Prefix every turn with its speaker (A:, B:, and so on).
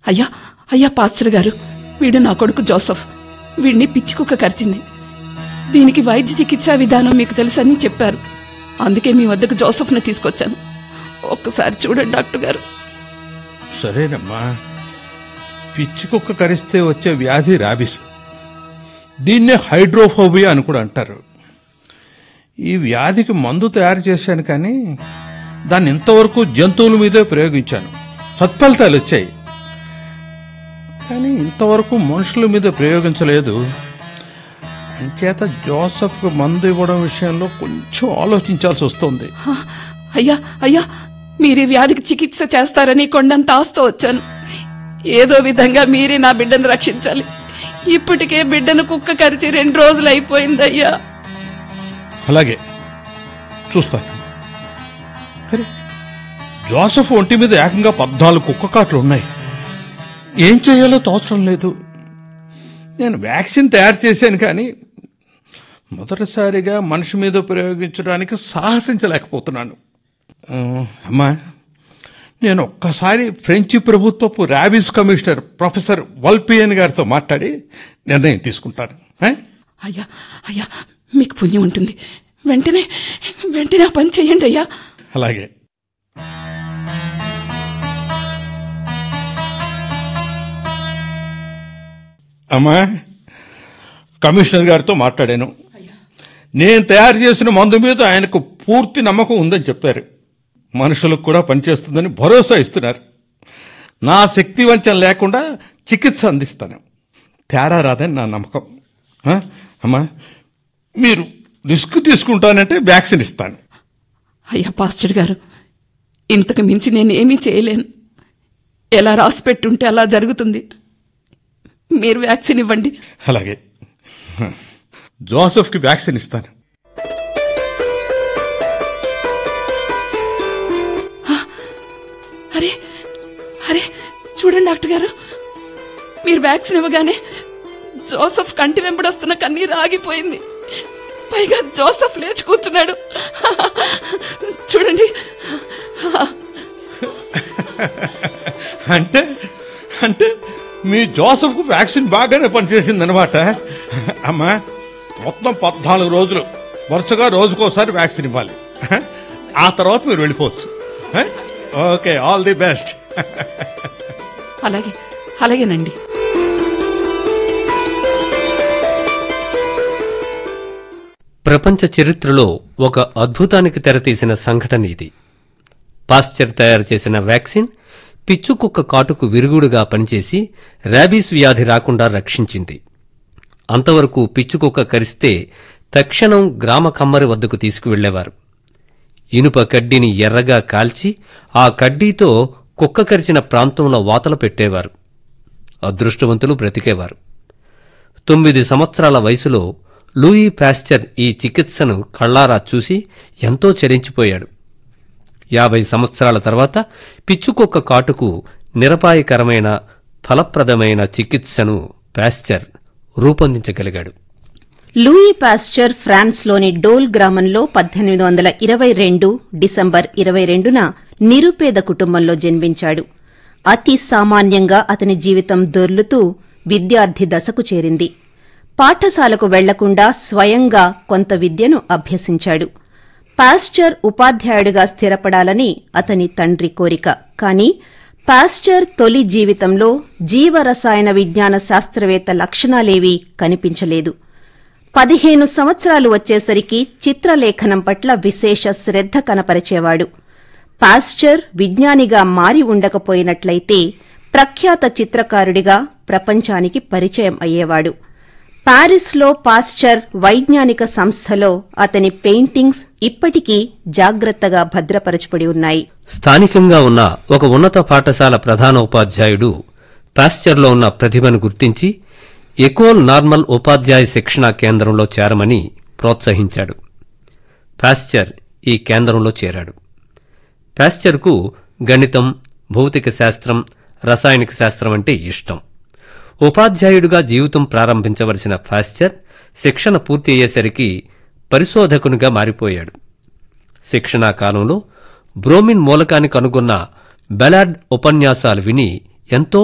A: అయ్యా అయ్యా పాస్టర్ గారు, వీడు నా కొడుకు జోసఫ్. వీడిని పిచ్చి కుక్క కరిచింది. దీనికి వైద్య చికిత్సా విధానం మీకు తెలుసని చెప్పారు. అందుకే మీ వద్దకు జోసఫ్ను తీసుకొచ్చాను. ఒక్కసారి చూడండి డాక్టర్ గారు.
B: సరేనమ్మా, పిచ్చి కుక్క కరిస్తే వచ్చే వ్యాధి ర్యాబిస్. దీన్నే హైడ్రోఫోబియా అని కూడా అంటారు. ఈ వ్యాధికి మందు తయారు చేశాను, కానీ దాన్ని ఇంతవరకు జంతువుల మీదే ప్రయోగించాను. సత్ఫలితాలు వచ్చాయి, కానీ ఇంతవరకు మనుషుల మీద ప్రయోగించలేదు. అంచేత జోసఫ్కు మందు ఇవ్వడం విషయంలో కొంచెం ఆలోచించాల్సి వస్తుంది.
A: అయ్యా అయ్యా, మీరే వ్యాధికి చికిత్స చేస్తారని కొండంత ఆస్తో వచ్చాను. ఏదో విధంగా మీరే నా బిడ్డను రక్షించాలి. ఇప్పటికే బిడ్డను కుక్క కరిచి 2 రోజులు అయిపోయిందయ్యా.
B: అలాగే చూస్తాను. అరే, జోసఫ్ ఒంటి మీద ఏకంగా 14 కుక్క కాట్లు ఉన్నాయి. ఏం చేయాలో తోచడం లేదు. నేను వ్యాక్సిన్ తయారు చేశాను, కానీ మొదటిసారిగా మనిషి మీద ప్రయోగించడానికి సాహసించలేకపోతున్నాను. అమ్మా, నేను ఒక్కసారి ఫ్రెంచి ప్రభుత్వపు ర్యాబిస్ కమిషనర్ ప్రొఫెసర్ వల్పియన్ గారితో మాట్లాడి నిర్ణయం తీసుకుంటాను.
A: అయ్యా అయ్యా, మీకు పుణ్యం ఉంటుంది. వెంటనే ఆ పని చెయ్యండి అయ్యా.
B: అలాగే. అమ్మా, కమిషనర్ గారితో మాట్లాడాను. నేను తయారు చేసిన మందు మీద ఆయనకు పూర్తి నమ్మకం ఉందని చెప్పారు. మనుషులకు కూడా పనిచేస్తుందని భరోసా ఇస్తున్నారు. నా శక్తి వంచన లేకుండా చికిత్స అందిస్తాను. తేడా రాదని నా నమ్మకం. అమ్మా, మీరు రిస్క్ తీసుకుంటానంటే వ్యాక్సిన్ ఇస్తాను.
A: అయ్యా పాస్టర్ గారు, ఇంతకు మించి నేనేమీ చేయలేను. ఎలా రాసి పెట్టుంటే అలా జరుగుతుంది. మీరు వ్యాక్సిన్ ఇవ్వండి.
B: అలాగే, జోసఫ్కి వ్యాక్సిన్ ఇస్తాను.
A: అరే అరే, చూడండి డాక్టర్ గారు, మీరు వ్యాక్సిన్ ఇవ్వగానే జోసఫ్ కంటి వెంబడొస్తున్న కన్నీరు ఆగిపోయింది. పైగా జోసఫ్ లేచి కూర్చున్నాడు. చూడండి.
B: అంటే అంటే మీ జోసఫ్కు వ్యాక్సిన్ బాగానే పనిచేసిందనమాట. అమ్మా, మొత్తం 14 రోజులు వరుసగా రోజుకోసారి వ్యాక్సిన్ ఇవ్వాలి. ఆ తర్వాత మీరు వెళ్ళిపోవచ్చు. Okay, all the best.
A: అలాగే అలాగేనండి.
C: ప్రపంచ చరిత్రలో ఒక అద్భుతానికి తెరతీసిన సంఘటన ఇది. పాస్చర్ తయారు చేసిన వ్యాక్సిన్ పిచ్చుకుక్క కాటుకు విరుగుడుగా పనిచేసి ర్యాబీస్ వ్యాధి రాకుండా రక్షించింది. అంతవరకు పిచ్చుకుక్క కరిస్తే తక్షణం గ్రామ కమ్మరి వద్దకు తీసుకువెళ్లేవారు. ఇనుప కడ్డీని ఎర్రగా కాల్చి ఆ కడ్డీతో కుక్క కరిచిన ప్రాంతంలో వాతలు పెట్టేవారు. అదృష్టవంతులు బ్రతికేవారు. 9 సంవత్సరాల వయసులో లూయి పాస్చర్ ఈ చికిత్సను కళ్లారా చూసి ఎంతో చలించిపోయాడు. 50 సంవత్సరాల తర్వాత పిచ్చుకుక్క కాటుకు నిరపాయకరమైన ఫలప్రదమైన చికిత్సను పాస్చర్ రూపొందించగలిగాడు.
D: లూయి పాస్చర్ ఫ్రాన్స్లోని డోల్ గ్రామంలో 1822 డిసెంబర్ 22న నిరుపేద కుటుంబంలో జన్మించాడు. అతి సామాన్యంగా అతని జీవితం దొర్లుతూ విద్యార్థి దశకు చేరింది. పాఠశాలకు వెళ్లకుండా స్వయంగా కొంత విద్యను అభ్యసించాడు. పాస్చర్ ఉపాధ్యాయుడిగా స్థిరపడాలని అతని తండ్రి కోరిక. కాని పాస్చర్ తొలి జీవితంలో జీవరసాయన విజ్ఞాన శాస్త్రవేత్త లక్షణాలేవీ కనిపించలేదు. 15 సంవత్సరాలు వచ్చేసరికి చిత్రలేఖనం పట్ల విశేష శ్రద్ధ కనపరిచేవాడు. పాస్చర్ విజ్ఞానిగా మారి ఉండకపోయినట్లయితే ప్రఖ్యాత చిత్రకారుడిగా ప్రపంచానికి పరిచయం అయ్యేవాడు. పారిస్లో పాస్చర్ వైజ్ఞానిక సంస్థలో అతని పెయింటింగ్స్ ఇప్పటికీ జాగ్రత్తగా భద్రపరచబడి ఉన్నాయి.
C: స్థానికంగా ఉన్న ఒక ఉన్నత పాఠశాల ప్రధానోపాధ్యాయుడు పాస్చర్లో ఉన్న ప్రతిభను గుర్తించి ఎకోల్ నార్మల్ ఉపాధ్యాయ శిక్షణా కేంద్రంలో చేరమని ప్రోత్సహించాడు. పాస్చర్ ఈ కేంద్రంలో చేరాడు. పాస్చర్కు గణితం, భౌతిక శాస్త్రం, రసాయనిక శాస్త్రం అంటే ఇష్టం. ఉపాధ్యాయుడిగా జీవితం ప్రారంభించవలసిన పాస్చర్ శిక్షణ పూర్తి అయ్యేసరికి పరిశోధకునిగా మారిపోయాడు. శిక్షణా కాలంలో బ్రోమిన్ మూలకాన్ని కనుగొన్న బెలార్డ్ ఉపన్యాసాలు విని ఎంతో